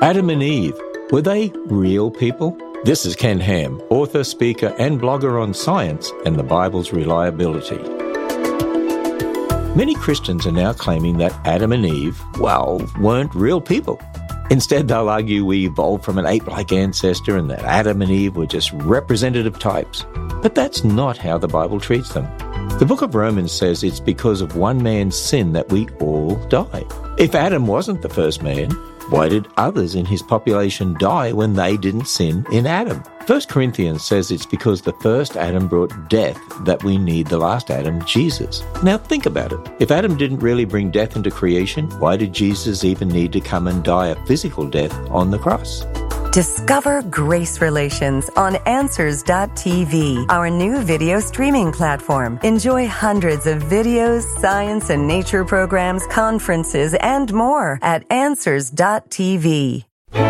Adam and Eve, were they real people? This is Ken Ham, author, speaker, and blogger on science and the Bible's reliability. Many Christians are now claiming that Adam and Eve, weren't real people. Instead, they'll argue we evolved from an ape-like ancestor and that Adam and Eve were just representative types. But that's not how the Bible treats them. The book of Romans says it's because of one man's sin that we all die. If Adam wasn't the first man, why did others in his population die when they didn't sin in Adam? 1 Corinthians says it's because the first Adam brought death that we need the last Adam, Jesus. Now think about it. If Adam didn't really bring death into creation, why did Jesus even need to come and die a physical death on the cross? Discover Grace Relations on Answers.tv, our new video streaming platform. Enjoy hundreds of videos, science and nature programs, conferences, and more at Answers.tv.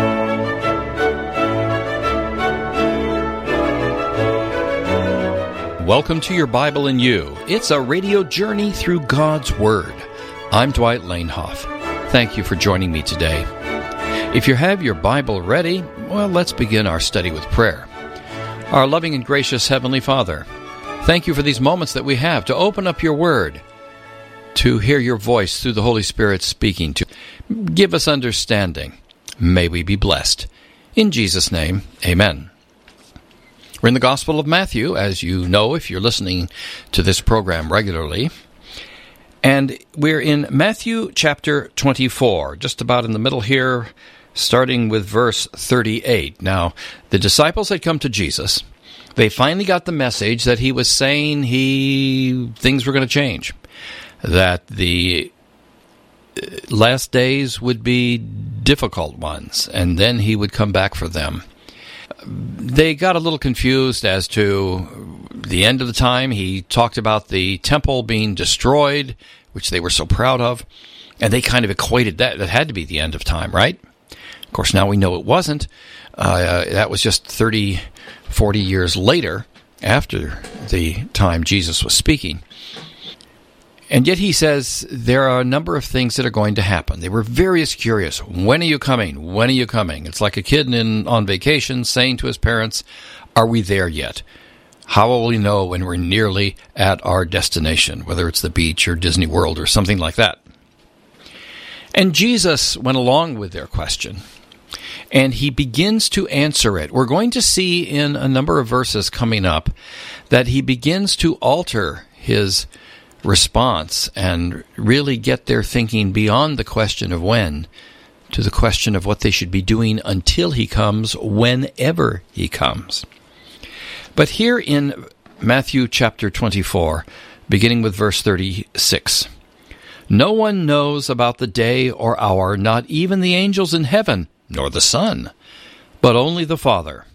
Welcome to Your Bible and You. It's a radio journey through God's Word. I'm Dwight Lanehoff. Thank you for joining me today. If you have your Bible ready, let's begin our study with prayer. Our loving and gracious Heavenly Father, thank you for these moments that we have to open up your Word, to hear your voice through the Holy Spirit speaking to. Give us understanding. May we be blessed. In Jesus' name, amen. We're in the Gospel of Matthew, as you know if you're listening to this program regularly. And we're in Matthew chapter 24, just about in the middle here, starting with verse 38. Now, the disciples had come to Jesus. They finally got the message that he was saying things were going to change, that the last days would be difficult ones, and then he would come back for them. They got a little confused as to the end of the time. He talked about the temple being destroyed, which they were so proud of, and they kind of equated that. That had to be the end of time, right? Of course, now we know it wasn't. That was just 30, 40 years later, after the time Jesus was speaking. And yet he says there are a number of things that are going to happen. They were very curious. When are you coming? When are you coming? It's like a kid on vacation saying to his parents, are we there yet? How will we know when we're nearly at our destination, whether it's the beach or Disney World or something like that? And Jesus went along with their question, and he begins to answer it. We're going to see in a number of verses coming up that he begins to alter his response and really get their thinking beyond the question of when to the question of what they should be doing until he comes, whenever he comes. But here in Matthew chapter 24, beginning with verse 36, no one knows about the day or hour, not even the angels in heaven, nor the Son, but only the Father.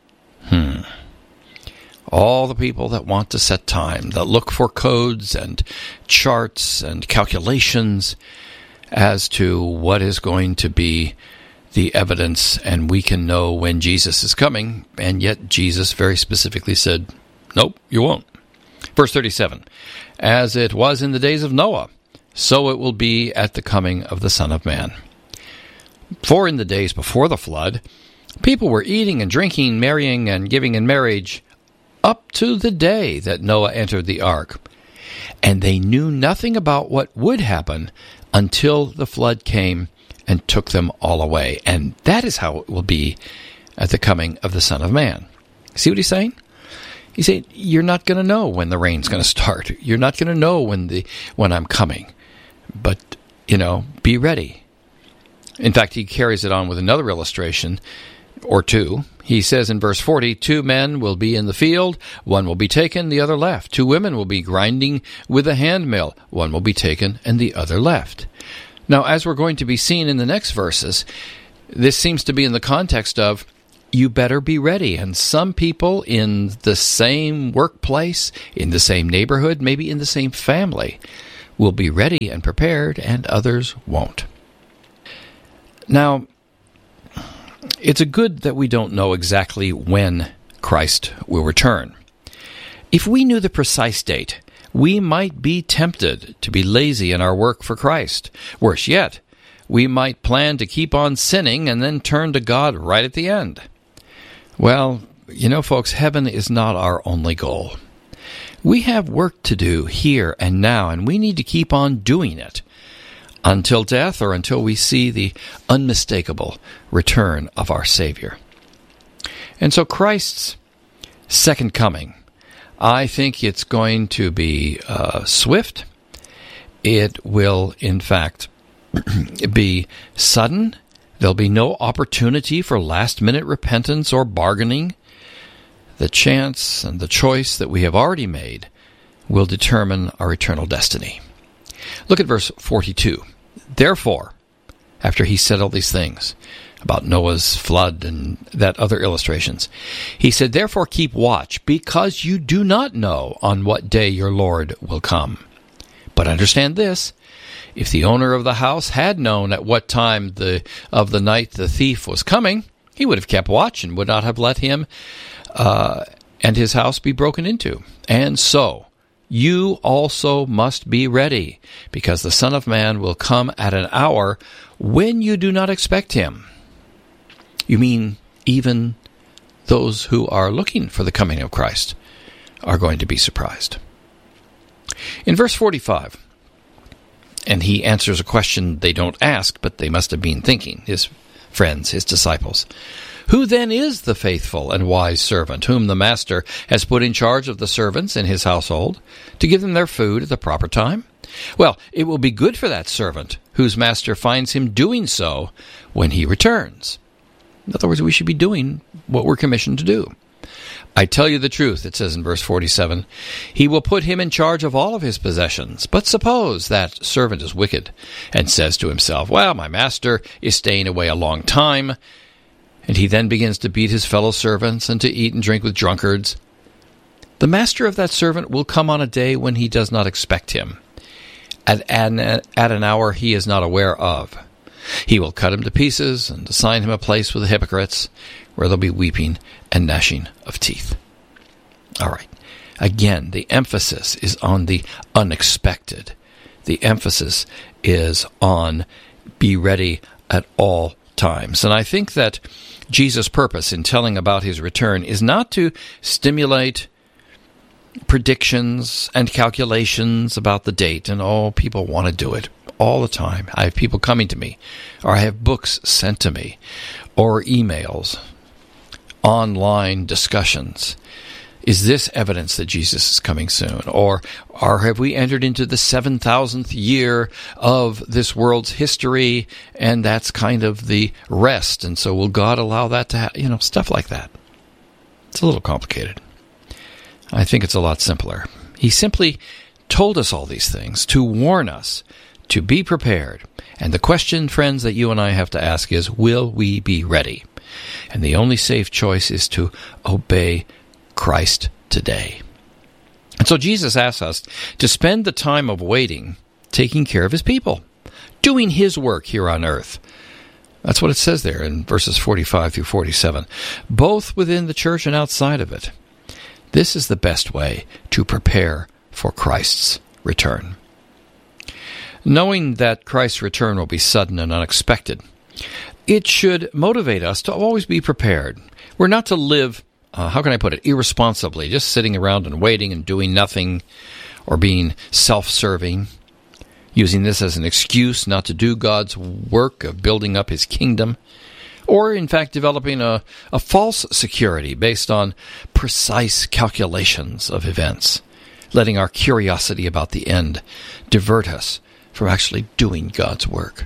All the people that want to set time, that look for codes and charts and calculations as to what is going to be the evidence, and we can know when Jesus is coming, and yet Jesus very specifically said, nope, you won't. Verse 37, as it was in the days of Noah, so it will be at the coming of the Son of Man. For in the days before the flood, people were eating and drinking, marrying and giving in marriage, up to the day that Noah entered the ark. And they knew nothing about what would happen until the flood came and took them all away. And that is how it will be at the coming of the Son of Man. See what he's saying? He's saying, you're not going to know when the rain's going to start. You're not going to know when I'm coming. But, be ready. In fact, he carries it on with another illustration, or two. He says in verse 40, 2 men will be in the field, one will be taken, the other left. 2 women will be grinding with a handmill, one will be taken and the other left. Now, as we're going to be seeing in the next verses, this seems to be in the context of, you better be ready. And some people in the same workplace, in the same neighborhood, maybe in the same family, will be ready and prepared, and others won't. Now, it's a good that we don't know exactly when Christ will return. If we knew the precise date, we might be tempted to be lazy in our work for Christ. Worse yet, we might plan to keep on sinning and then turn to God right at the end. Well, folks, heaven is not our only goal. We have work to do here and now, and we need to keep on doing it until death or until we see the unmistakable return of our Savior. And so Christ's second coming, I think it's going to be swift. It will, in fact, be sudden. There'll be no opportunity for last-minute repentance or bargaining. The chance and the choice that we have already made will determine our eternal destiny. Look at verse 42. Therefore, after he said all these things about Noah's flood and that other illustrations, he said, therefore keep watch, because you do not know on what day your Lord will come. But understand this, if the owner of the house had known at what time of the night the thief was coming, he would have kept watch and would not have let him and his house be broken into. And so, you also must be ready, because the Son of Man will come at an hour when you do not expect him. You mean even those who are looking for the coming of Christ are going to be surprised. In verse 45, and he answers a question they don't ask, but they must have been thinking, his friends, his disciples. Who then is the faithful and wise servant, whom the master has put in charge of the servants in his household, to give them their food at the proper time? Well, it will be good for that servant, whose master finds him doing so when he returns. In other words, we should be doing what we're commissioned to do. I tell you the truth, it says in verse 47, he will put him in charge of all of his possessions. But suppose that servant is wicked and says to himself, well, my master is staying away a long time, and he then begins to beat his fellow servants and to eat and drink with drunkards. The master of that servant will come on a day when he does not expect him, at an hour he is not aware of. He will cut him to pieces and assign him a place with the hypocrites, where there'll be weeping and gnashing of teeth. All right. Again, the emphasis is on the unexpected. The emphasis is on be ready at all times. And I think that Jesus' purpose in telling about his return is not to stimulate predictions and calculations about the date. And people want to do it all the time. I have people coming to me, or I have books sent to me, or emails, online discussions. Is this evidence that Jesus is coming soon? Or have we entered into the 7,000th year of this world's history, and that's kind of the rest, and so will God allow that to happen? Stuff like that. It's a little complicated. I think it's a lot simpler. He simply told us all these things to warn us to be prepared. And the question, friends, that you and I have to ask is, will we be ready? And the only safe choice is to obey Christ today. And so Jesus asks us to spend the time of waiting taking care of his people, doing his work here on earth. That's what it says there in verses 45 through 47, both within the church and outside of it. This is the best way to prepare for Christ's return. Knowing that Christ's return will be sudden and unexpected, it should motivate us to always be prepared. We're not to live, irresponsibly, just sitting around and waiting and doing nothing, or being self-serving, using this as an excuse not to do God's work of building up his kingdom, or in fact developing a false security based on precise calculations of events, letting our curiosity about the end divert us from actually doing God's work.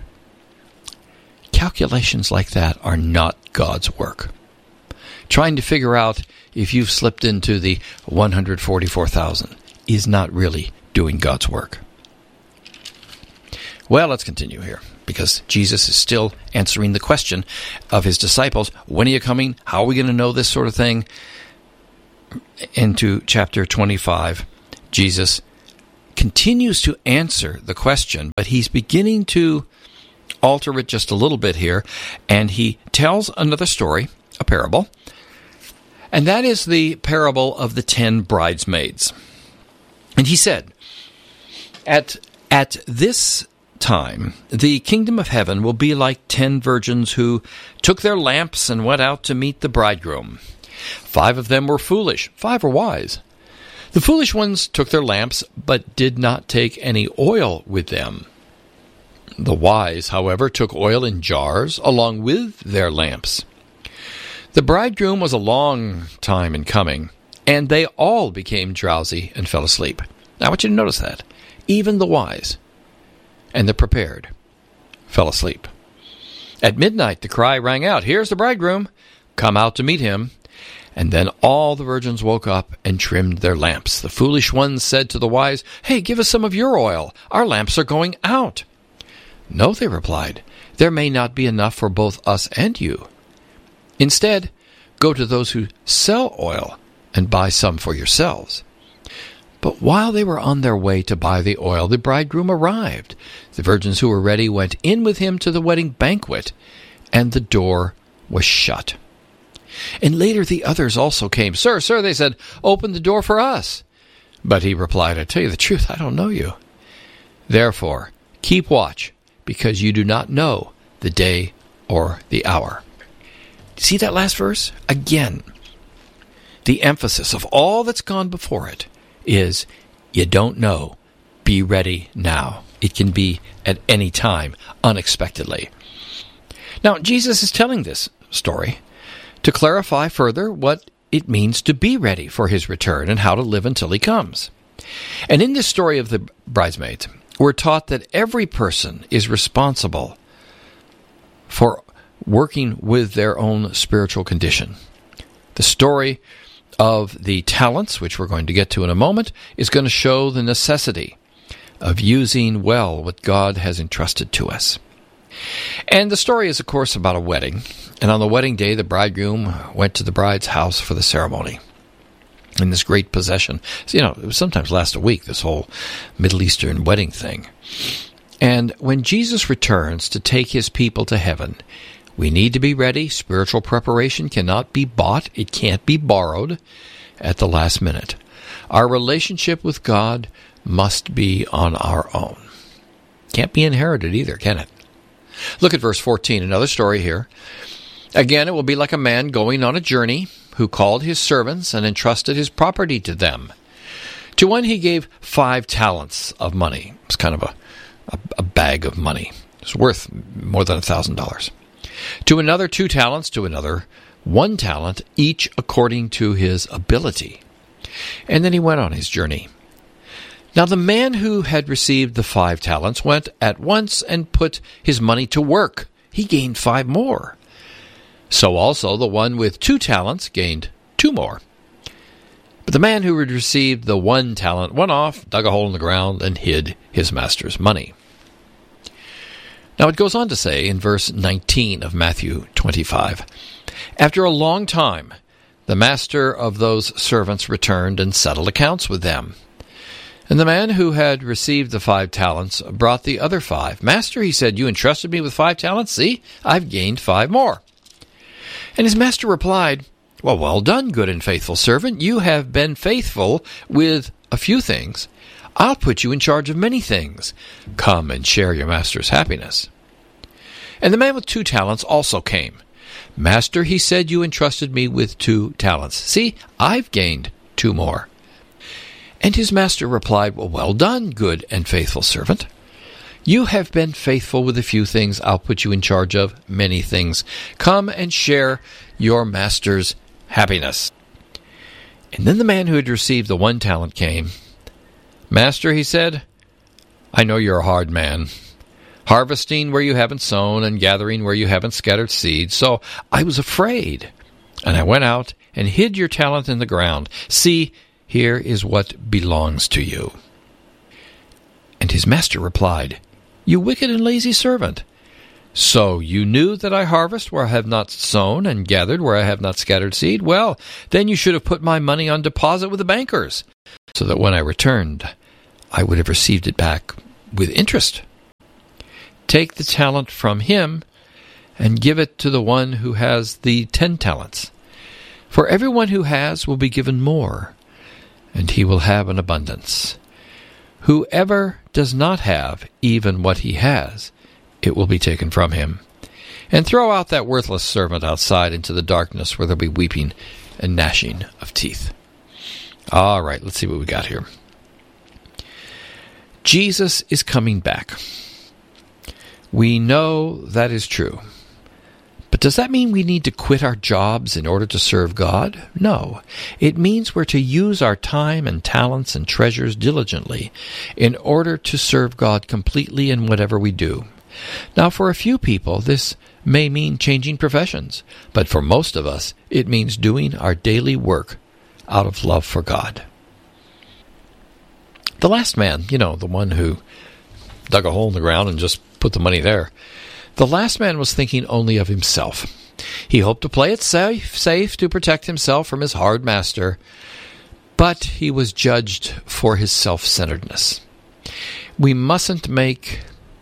Calculations like that are not God's work. Trying to figure out if you've slipped into the 144,000 is not really doing God's work. Well, let's continue here, because Jesus is still answering the question of his disciples, when are you coming? How are we going to know this sort of thing? Into chapter 25, Jesus continues to answer the question, but he's beginning to alter it just a little bit here, and he tells another story, a parable, and that is the parable of the 10 bridesmaids. And he said, at this time, the kingdom of heaven will be like 10 virgins who took their lamps and went out to meet the bridegroom. 5 of them were foolish, 5 were wise. The foolish ones took their lamps, but did not take any oil with them. The wise, however, took oil in jars along with their lamps. The bridegroom was a long time in coming, and they all became drowsy and fell asleep. Now I want you to notice that. Even the wise and the prepared fell asleep. At midnight the cry rang out, "Here's the bridegroom, come out to meet him." And then all the virgins woke up and trimmed their lamps. The foolish ones said to the wise, "Hey, give us some of your oil. Our lamps are going out." "No," they replied, "there may not be enough for both us and you. Instead, go to those who sell oil and buy some for yourselves." But while they were on their way to buy the oil, the bridegroom arrived. The virgins who were ready went in with him to the wedding banquet, and the door was shut. And later the others also came. "Sir, sir," they said, "open the door for us." But he replied, "I tell you the truth, I don't know you. Therefore, keep watch, because you do not know the day or the hour." See that last verse? Again, the emphasis of all that's gone before it is, you don't know, be ready now. It can be at any time, unexpectedly. Now, Jesus is telling this story to clarify further what it means to be ready for his return and how to live until he comes. And in this story of the bridesmaids, we're taught that every person is responsible for working with their own spiritual condition. The story of the talents, which we're going to get to in a moment, is going to show the necessity of using well what God has entrusted to us. And the story is, of course, about a wedding. And on the wedding day, the bridegroom went to the bride's house for the ceremony. In this great procession, it would sometimes last a week, this whole Middle Eastern wedding thing. And when Jesus returns to take his people to heaven, we need to be ready. Spiritual preparation cannot be bought. It can't be borrowed at the last minute. Our relationship with God must be on our own. Can't be inherited either, can it? Look at verse 14, another story here. "Again, it will be like a man going on a journey, who called his servants and entrusted his property to them. To one he gave 5 talents of money." It's kind of a bag of money. It's worth more than $1,000. "To another 2 talents, to another 1 talent, each according to his ability. And then he went on his journey. Now the man who had received the 5 talents went at once and put his money to work. He gained 5 more. So also the one with 2 talents gained 2 more. But the man who had received the 1 talent went off, dug a hole in the ground, and hid his master's money." Now it goes on to say in verse 19 of Matthew 25, "After a long time, the master of those servants returned and settled accounts with them. And the man who had received the 5 talents brought the other 5. 'Master,' he said, 'you entrusted me with 5 talents. See, I've gained 5 more. And his master replied, 'Well done, good and faithful servant. You have been faithful with a few things. I'll put you in charge of many things. Come and share your master's happiness.' And the man with 2 talents also came. 'Master,' he said, 'you entrusted me with 2 talents. See, I've gained 2 more. And his master replied, 'Well done, good and faithful servant. You have been faithful with a few things. I'll put you in charge of many things. Come and share your master's happiness.' And then the man who had received the 1 talent came. 'Master,' he said, 'I know you're a hard man, harvesting where you haven't sown and gathering where you haven't scattered seed. So I was afraid, and I went out and hid your talent in the ground. See, here is what belongs to you.' And his master replied, 'You wicked and lazy servant. So you knew that I harvest where I have not sown and gathered where I have not scattered seed? Well, then you should have put my money on deposit with the bankers, so that when I returned, I would have received it back with interest. Take the talent from him and give it to the one who has the 10 talents. For everyone who has will be given more, and he will have an abundance. Whoever does not have even what he has, it will be taken from him. And throw out that worthless servant outside into the darkness where there will be weeping and gnashing of teeth. All right, let's see what we got here. Jesus is coming back. We know that is true. But does that mean we need to quit our jobs in order to serve God? No. It means we're to use our time and talents and treasures diligently in order to serve God completely in whatever we do. Now, for a few people, this may mean changing professions, but for most of us, it means doing our daily work out of love for God. The last man, the one who dug a hole in the ground and just put the money there, the last man was thinking only of himself. He hoped to play it safe to protect himself from his hard master, but he was judged for his self-centeredness. We mustn't make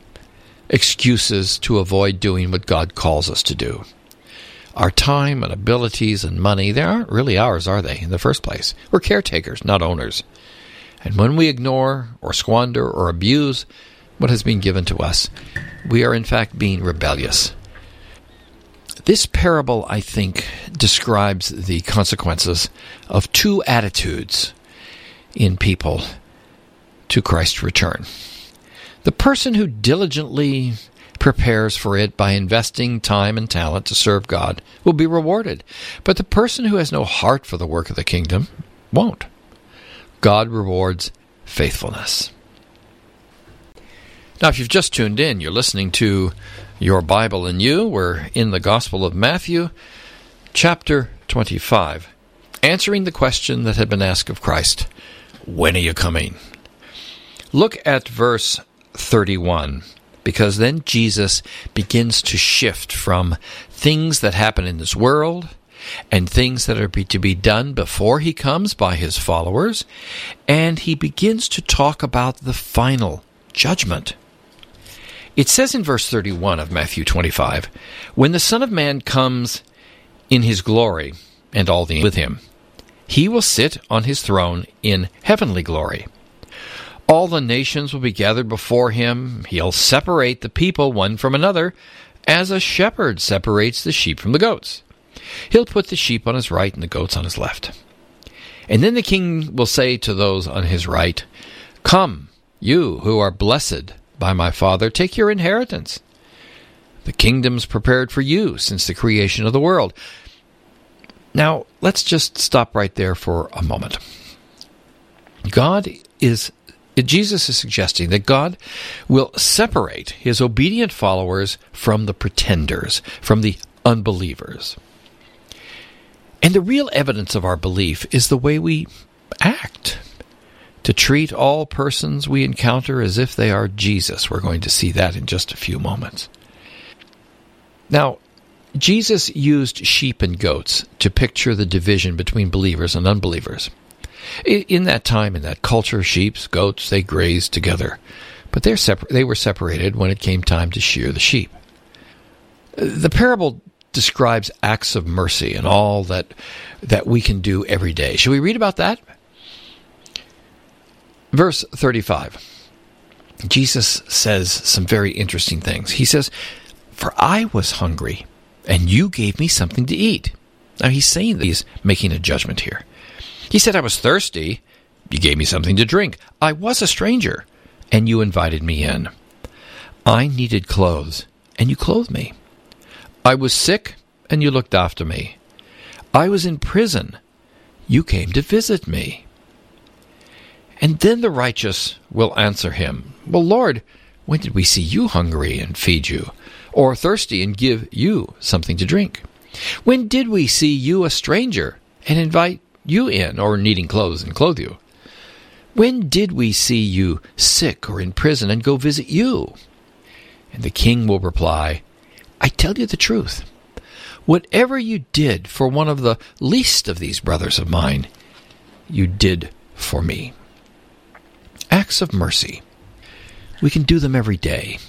excuses to avoid doing what God calls us to do. Our time and abilities and money, they aren't really ours, are they, in the first place? We're caretakers, not owners. And when we ignore or squander or abuse what has been given to us, we are in fact being rebellious. This parable, I think, describes the consequences of two attitudes in people to Christ's return. The person who diligently prepares for it by investing time and talent to serve God will be rewarded. But the person who has no heart for the work of the kingdom won't. God rewards faithfulness. Now, if you've just tuned in, you're listening to Your Bible and You. We're in the Gospel of Matthew, chapter 25, answering the question that had been asked of Christ, when are you coming? Look at verse 31, because then Jesus begins to shift from things that happen in this world and things that are to be done before he comes by his followers, and he begins to talk about the final judgment. It says in verse 31 of Matthew 25, when the Son of Man comes in his glory and all the with him, he will sit on his throne in heavenly glory. All the nations will be gathered before him. He'll separate the people one from another, as a shepherd separates the sheep from the goats. He'll put the sheep on his right and the goats on his left. And then the king will say to those on his right, come, you who are blessed by my Father, take your inheritance. The kingdom's prepared for you since the creation of the world. Now, let's just stop right there for a moment. Jesus is suggesting that God will separate his obedient followers from the pretenders, from the unbelievers. And the real evidence of our belief is the way we act. To treat all persons we encounter as if they are Jesus. We're going to see that in just a few moments. Now, Jesus used sheep and goats to picture the division between believers and unbelievers. In that time, in that culture, sheep, goats, they grazed together. But they were separated when it came time to shear the sheep. The parable describes acts of mercy and all that we can do every day. Shall we read about that? Verse 35. Jesus says some very interesting things. He says, for I was hungry, and you gave me something to eat. Now he's saying that he's making a judgment here. He said, I was thirsty, you gave me something to drink. I was a stranger, and you invited me in. I needed clothes, and you clothed me. I was sick, and you looked after me. I was in prison. You came to visit me. And then the righteous will answer him, well, Lord, when did we see you hungry and feed you, or thirsty and give you something to drink? When did we see you a stranger and invite you in, or needing clothes and clothe you? When did we see you sick or in prison and go visit you? And the king will reply, I tell you the truth. Whatever you did for one of the least of these brothers of mine, you did for me. Acts of mercy. We can do them every day.